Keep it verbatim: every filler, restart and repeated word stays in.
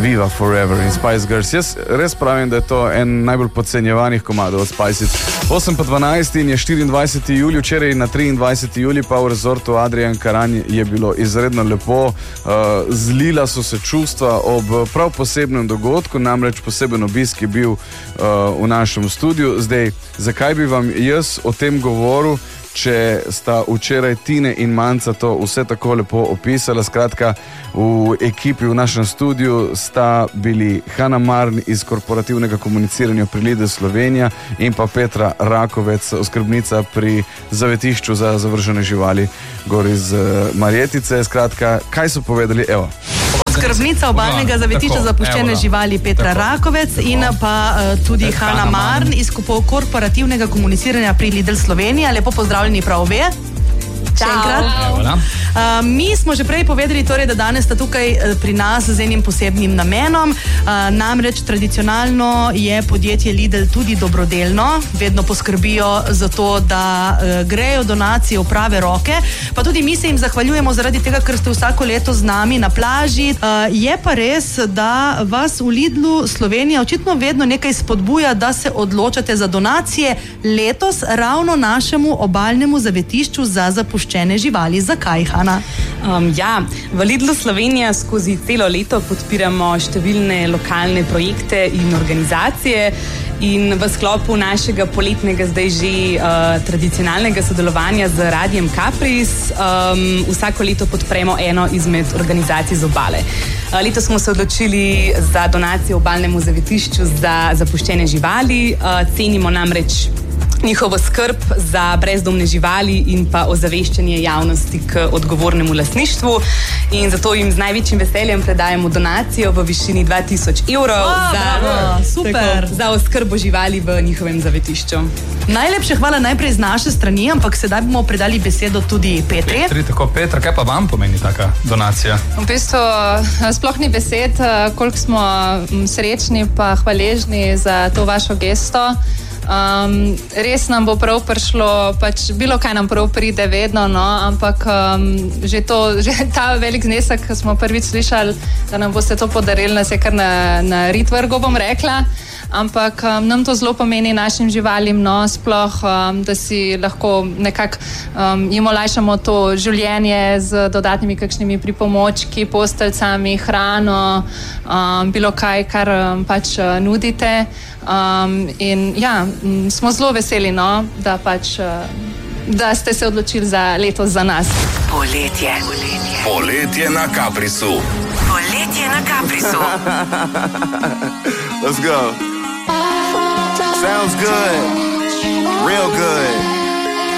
Viva Forever in Spice Girls. Jaz res pravim, da je to en najbolj podcenjevanih komadov od Spice. osem pa dvanajst in je štiriindvajseti julij, včeraj na triindvajseti julij pa v rezortu Adrian Karan je bilo izredno lepo. Uh, zlila so se čustva ob prav posebnem dogodku, namreč poseben obisk je bil uh, v našem studiu. Zdaj, zakaj bi vam jaz o tem govoril, če sta včeraj Tine in Manca to vse tako lepo opisala? Skratka, v ekipi v našem studiu sta bili Hana Marn iz korporativnega komuniciranja pri Lidl Slovenija in pa Petra Rakovec, oskrbnica pri zavetišču za zavržene živali gor iz Marjetice. Skratka, kaj so povedali? Evo. Skrbnica obalnega zavetišča za zapuščene živali Petra Rakovec in pa uh, tudi Hana Marn iz korporativnega komuniciranja pri Lidl Slovenija. Lepo pozdravljeni prav obe. Uh, mi smo že prej povedali, torej, da danes sta tukaj pri nas z enim posebnim namenom. Uh, namreč tradicionalno je podjetje Lidl tudi dobrodelno, vedno poskrbijo za to, da uh, grejo donacije v prave roke, pa tudi mi se jim zahvaljujemo zaradi tega, ker ste vsako leto z nami na plaži. Uh, je pa res, da vas v Lidlu Slovenija očitno vedno nekaj spodbuja, da se odločate za donacije, letos ravno našemu obalnemu zavetišču za zapuščene živali. Zakaj, Hana? Um, ja, v Lidlu Slovenija skozi celo leto podpiramo številne lokalne projekte in organizacije in v sklopu našega poletnega zdaj že uh, tradicionalnega sodelovanja z Radiem Kapris um, vsako leto podpremo eno izmed organizacij z obale. Uh, letos smo se odločili za donacijo obalnemu zavetišču za zapuščene živali. Uh, cenimo namreč njihovo skrb za brezdomne živali in pa ozaveščanje javnosti k odgovornemu lastništvu. In zato jim z največjim veseljem predajamo donacijo v višini dva tisoč evrov oh, za, bravo, super. Tako, za oskrbo živali v njihovem zavetišču. Najlepše hvala najprej z naše strani, ampak sedaj bomo predali besedo tudi Petri. Petri, tako Petra, kaj pa vam pomeni taka donacija? V bistvu sploh ni besed, koliko smo srečni pa hvaležni za to vašo gesto. Um, res nam bo prav prišlo, pač bilo kaj nam prav pride vedno, no, ampak um, že, to, že ta velik znesek, ki smo prvič slišali, da nam boste to podarili, nas je kar na, na ritvrgo, bom rekla, ampak um, nam to zelo pomeni našim živalim, no, sploh, um, da si lahko nekako um, jim olajšamo to življenje z dodatnimi kakšnimi pripomočki, posteljcami, hrano, um, bilo kaj, kar um, pač uh, nudite. Um, in ja, m, smo zelo veseli, no, da pač uh, da ste se odločili za letos za nas. Poletje. Poletje. Poletje na Kaprisu. Poletje na Kaprisu. Let's go. Sounds good. Real good.